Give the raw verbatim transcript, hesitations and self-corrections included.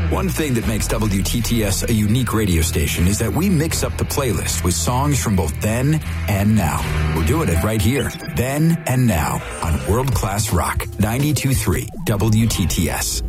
One thing that makes W T T S a unique radio station is that we mix up the playlist with songs from both then and now. We're doing it right here, then and now, on World Class Rock, ninety-two point three W T T S.